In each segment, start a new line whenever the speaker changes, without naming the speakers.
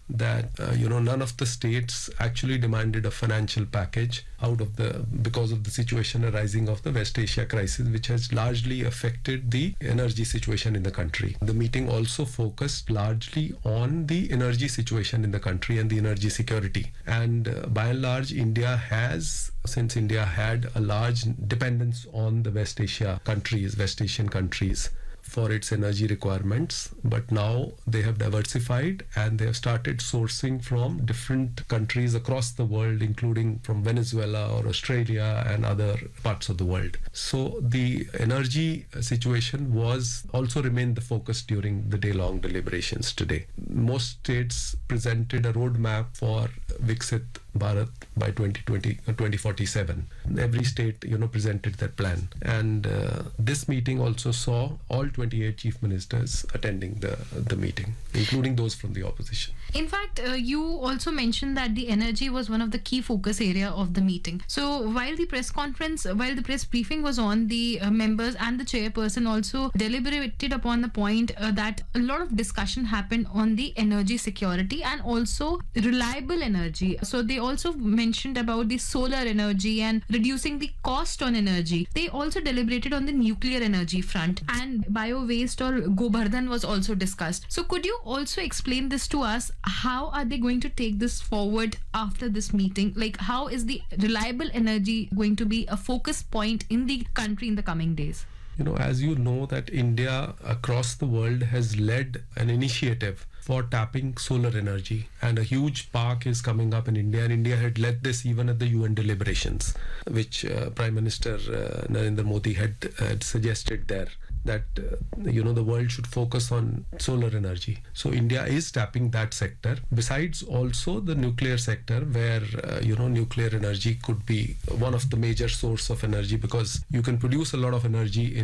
that none of the states actually demanded a financial package because of the situation arising of the West Asia crisis, which has largely affected the energy situation in the country. The meeting also focused largely on the energy situation in the country and the energy security. And by and large, since India had a large dependence on the West Asian countries for its energy requirements, but now they have diversified and they have started sourcing from different countries across the world, including from Venezuela or Australia and other parts of the world. So the energy situation was also remained the focus during the day-long deliberations today. Most states presented a roadmap for Viksit Bharat by 2047. Every state, presented their plan. And this meeting also saw all 28 chief ministers attending the meeting, including those from the opposition.
In fact, you also mentioned that the energy was one of the key focus area of the meeting. So while the press briefing was on, the members and the chairperson also deliberated upon the point that a lot of discussion happened on the energy security and also reliable energy. So they also mentioned about the solar energy and reducing the cost on energy. They also deliberated on the nuclear energy front, and bio-waste or Gobardhan was also discussed. So could you also explain this to us? How are they going to take this forward after this meeting? Like, how is the reliable energy going to be a focus point in the country in the coming days?
As you know, that India across the world has led an initiative for tapping solar energy, and a huge park is coming up in India, and India had led this even at the UN deliberations, which Prime Minister Narendra Modi had suggested there, that the world should focus on solar energy. So India is tapping that sector, besides also the nuclear sector, where nuclear energy could be one of the major source of energy, because you can produce a lot of energy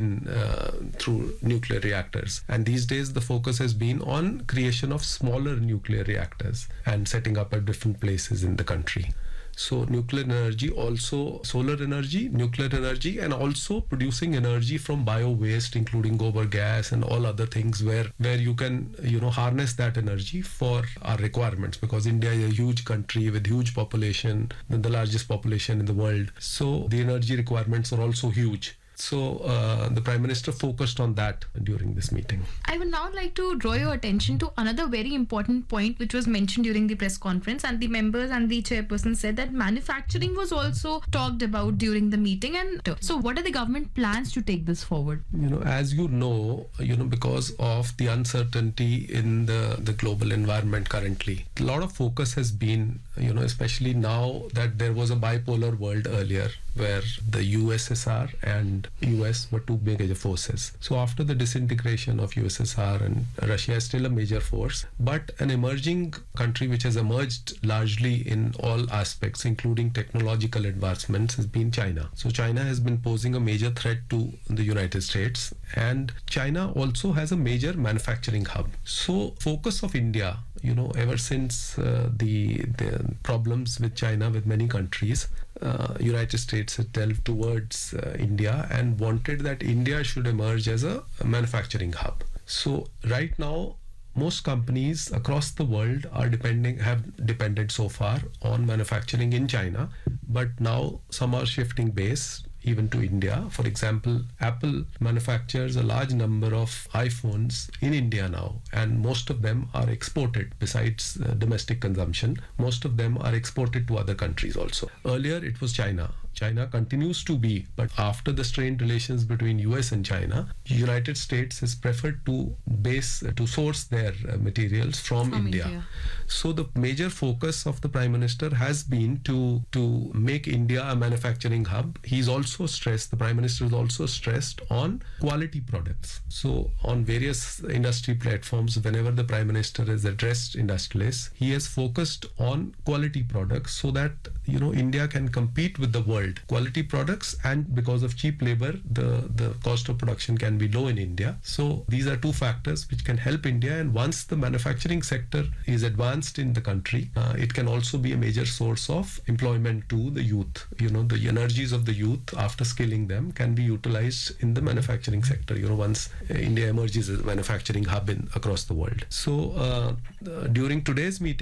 through nuclear reactors. And these days the focus has been on creation of smaller nuclear reactors and setting up at different places in the country. So nuclear energy, also solar energy, nuclear energy, and also producing energy from bio-waste, including gobar gas and all other things where you can harness that energy for our requirements, because India is a huge country with huge population, the largest population in the world. So the energy requirements are also huge. So the Prime Minister focused on that during this meeting.
I would now like to draw your attention to another very important point which was mentioned during the press conference, and the members and the chairperson said that manufacturing was also talked about during the meeting. And so what are the government plans to take this forward?
As because of the uncertainty in the global environment currently, a lot of focus has been, especially now that there was a bipolar world earlier, where the USSR and US were two major forces. So after the disintegration of USSR, and Russia is still a major force, but an emerging country which has emerged largely in all aspects, including technological advancements, has been China. So China has been posing a major threat to the United States, and China also has a major manufacturing hub. So focus of India, ever since the problems with China with many countries, United States has delved towards India and wanted that India should emerge as a manufacturing hub. So right now, most companies across the world have depended so far on manufacturing in China, but now some are shifting base even to India. For example, Apple manufactures a large number of iPhones in India now, and most of them are exported. Besides domestic consumption, most of them are exported to other countries also. Earlier it was China. China continues to be, but after the strained relations between US and China, United States has preferred to source their materials from India. So the major focus of the Prime Minister has been to make India a manufacturing hub. The Prime Minister has also stressed on quality products. So on various industry platforms, whenever the Prime Minister has addressed industrialists, he has focused on quality products so that India can compete with the world. Quality products, and because of cheap labor, the cost of production can be low in India. So these are two factors which can help India, and once the manufacturing sector is advanced in the country, it can also be a major source of employment to the youth. The energies of the youth, after skilling them, can be utilized in the manufacturing sector, once India emerges as a manufacturing hub across the world. So during today's meeting,